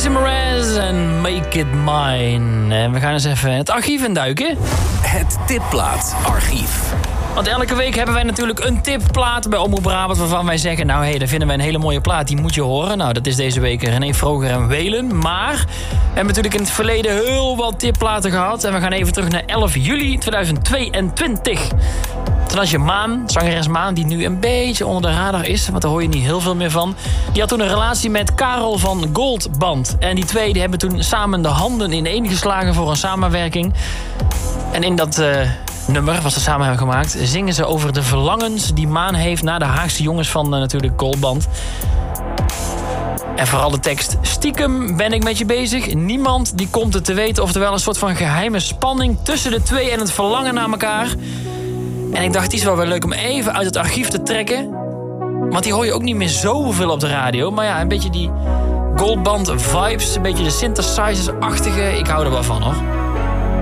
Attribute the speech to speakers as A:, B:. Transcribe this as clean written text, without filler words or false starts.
A: Jason Mraz en Make It Mine. En we gaan eens even het archief induiken.
B: Het tipplaatarchief.
A: Want elke week hebben wij natuurlijk een tipplaat bij Omroep Brabant... waarvan wij zeggen, nou daar vinden wij een hele mooie plaat, die moet je horen. Nou, dat is deze week René Vroger en Welen. Maar we hebben natuurlijk in het verleden heel wat tipplaten gehad. En we gaan even terug naar 11 juli 2022. Toen had je Maan, zangeres Maan, die nu een beetje onder de radar is... want daar hoor je niet heel veel meer van. Die had toen een relatie met Karel van Goldband. En die twee die hebben toen samen de handen ineengeslagen voor een samenwerking. En in dat... nummer, wat ze samen hebben gemaakt... zingen ze over de verlangens die Maan heeft... naar de Haagse jongens van natuurlijk Goldband. En vooral de tekst... Stiekem ben ik met je bezig. Niemand die komt het te weten. Oftewel een soort van geheime spanning... tussen de twee en het verlangen naar elkaar. En ik dacht, het is wel weer leuk om even uit het archief te trekken. Want die hoor je ook niet meer zoveel op de radio. Maar ja, een beetje die Goldband vibes. Een beetje de synthesizers-achtige. Ik hou er wel van, hoor.